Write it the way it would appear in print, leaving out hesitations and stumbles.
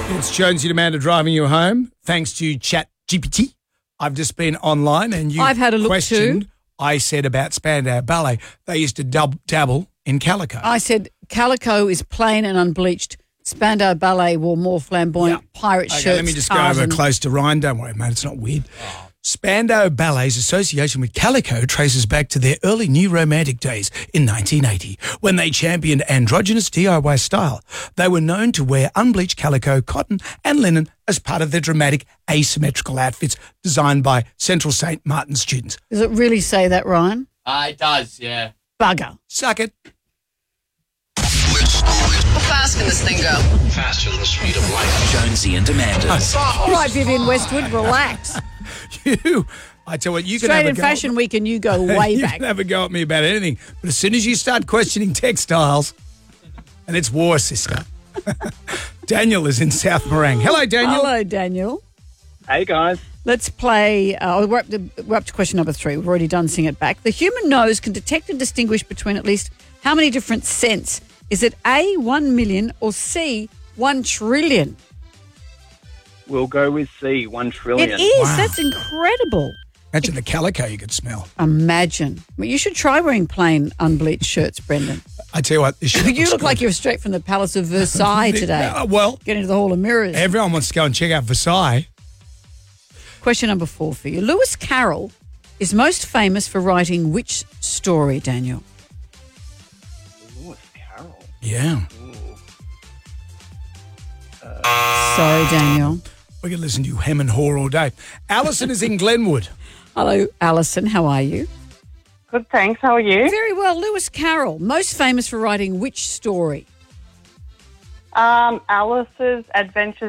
It's Jonesy and Amanda driving you home. Thanks to ChatGPT. I've just been online and you I've had a look questioned. too. I said about Spandau Ballet. They used to dabble in calico. I said calico is plain and unbleached. Spandau Ballet wore more flamboyant pirate shirts. Let me just go over close to Ryan. Don't worry, mate. It's not weird. Spandau Ballet's association with calico traces back to their early new romantic days in 1980 when they championed androgynous DIY style. They were known to wear unbleached calico, cotton and linen as part of their dramatic asymmetrical outfits designed by Central St. Martin students. Does it really say that, Ryan? It does, yeah. Bugger. Suck it. How fast can this thing go? Faster than the speed of light. Jonesy and Amanda. All right, Vivian Westwood, relax. I tell you what, you can Straight have a in go. Fashion Week and you go way you back. can have a go at me about anything. But as soon as you start questioning textiles, and it's war, sister. Daniel is in South Morang. Hello, Daniel. Hello, Daniel. Hey, guys. Let's play. We're up to question number 3. We've already done Sing It Back. The human nose can detect and distinguish between at least how many different scents? Is it A, 1 million, or C, 1 trillion? We'll go with C, 1 trillion. It is. Wow. That's incredible. Imagine the calico you could smell. Imagine. Well, you should try wearing plain unbleached shirts, Brendan. I tell you what, this shirt You looks look like good. you're straight from the Palace of Versailles today. Well, Get into the Hall of Mirrors. everyone wants to go and check out Versailles. Question number 4 for you. Lewis Carroll is most famous for writing which story, Daniel? Lewis Carroll. Yeah. Sorry, Daniel. We could listen to you hem and haw all day. Alison is in Glenwood. Hello, Alison. How are you? Good, thanks. How are you? Very well. Lewis Carroll, most famous for writing which story? Alice's Adventures